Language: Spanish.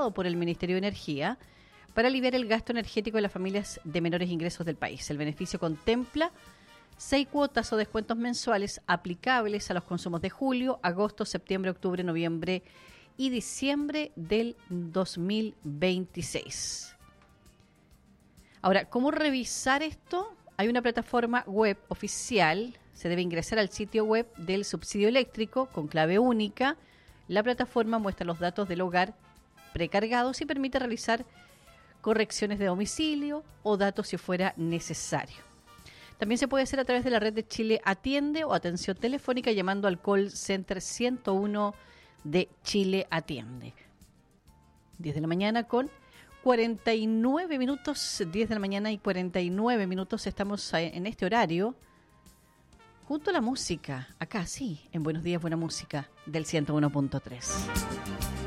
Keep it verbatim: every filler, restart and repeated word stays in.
lanzado por el Ministerio de Energía para aliviar el gasto energético de las familias de menores ingresos del país. El beneficio contempla seis cuotas o descuentos mensuales aplicables a los consumos de julio, agosto, septiembre, octubre, noviembre y diciembre del dos mil veintiséis. Ahora, ¿cómo revisar esto? Hay una plataforma web oficial. Se debe ingresar al sitio web del subsidio eléctrico con clave única. La plataforma muestra los datos del hogar precargados y permite realizar correcciones de domicilio o datos si fuera necesario. También se puede hacer a través de la red de Chile Atiende o atención telefónica llamando al call center ciento uno de Chile Atiende. diez de la mañana con cuarenta y nueve minutos, diez de la mañana y cuarenta y nueve minutos. Estamos en este horario junto a la música, acá sí, en Buenos Días Buena Música del ciento uno punto tres.